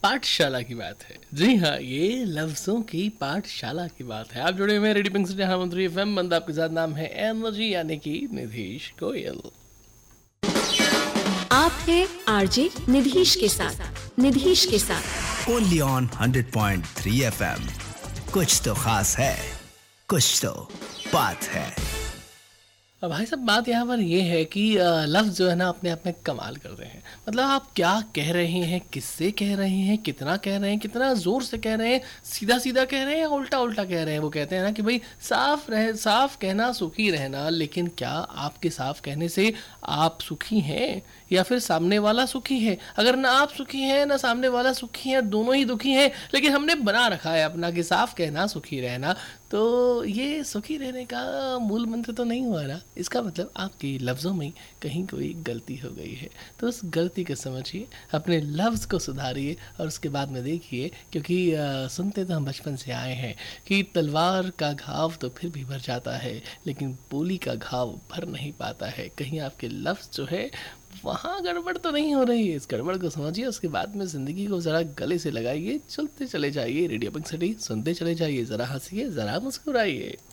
पाठशाला की बात है। जी हाँ, ये लफ्जों की पाठशाला की बात है। आप जुड़े हुए हैं रेडियो पिंक सिटी मंत्री एफएम बंद आपके साथ। नाम है एनर्जी यानी कि निधीश गोयल। आप हैं आरजे निधीश के साथ। निधीश के साथ ओनली ऑन 100.3 FM। कुछ तो खास है, कुछ तो बात है। अब भाई साहब बात यहाँ पर ये है कि लफ्ज़ जो है ना अपने आप में कमाल कर रहे हैं। मतलब आप क्या कह रहे हैं, किससे कह रहे हैं, कितना कह रहे हैं, कितना ज़ोर से कह रहे हैं, सीधा सीधा कह रहे हैं या उल्टा उल्टा कह रहे हैं। वो कहते हैं ना कि भाई साफ कहना सुखी रहना, लेकिन क्या आपके साफ कहने से आप सुखी हैं या फिर सामने वाला सुखी है? अगर ना आप सुखी हैं ना सामने वाला सुखी है, दोनों ही दुखी हैं, लेकिन हमने बना रखा है अपना कि साफ कहना सुखी रहना, तो ये सुखी रहने का मूल मंत्र तो नहीं हुआ ना। इसका मतलब आपके लफ्ज़ों में कहीं कोई गलती हो गई है। तो उस गलती को समझिए, अपने लफ्ज़ को सुधारिए और उसके बाद में देखिए, क्योंकि सुनते तो हम बचपन से आए हैं कि तलवार का घाव तो फिर भी भर जाता है, लेकिन बोली का घाव भर नहीं पाता है। कहीं आपके लफ्ज़ जो है वहाँ गड़बड़ तो नहीं हो रही है। इस गड़बड़ को समझिए, उसके बाद में ज़िंदगी को ज़रा गले से लगाइए, चलते चले जाइए। रेडियो पिंक सिटी सुनते चले जाइए, ज़रा हंसिए, ज़रा मुस्कुराइए।